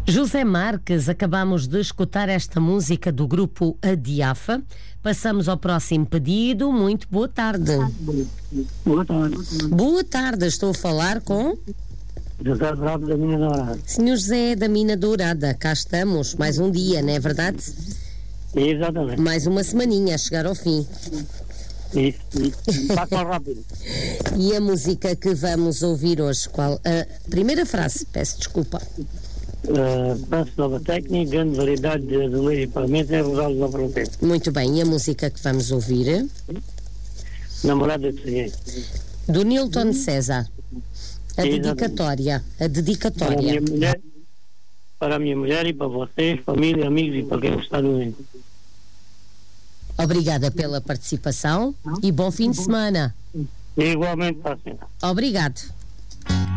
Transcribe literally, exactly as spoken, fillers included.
José Marques, acabamos de escutar esta música do grupo Adiafa. Passamos ao próximo pedido. Muito boa tarde. Boa tarde. Boa tarde, estou a falar com José Bravo da Mina Dourada. senhor José da Mina Dourada. Cá estamos, mais um dia, não é verdade? Exatamente. Mais uma semaninha a chegar ao fim. Isso, isso. Passa rápido. E a música que vamos ouvir hoje, qual? A primeira frase, peço desculpa. Uh, Passo nova técnica, grande variedade de azulejos e pagamentos em Rosal da Fronteira. Muito bem, e a música que vamos ouvir? Namorada de Serguei. Do Nilton César. A Exatamente. dedicatória. A Para a dedicatória. minha mulher, para a minha mulher e para vocês, família, amigos e para quem está doente. Obrigada pela participação e bom fim de semana. E igualmente para a senhora. Obrigado.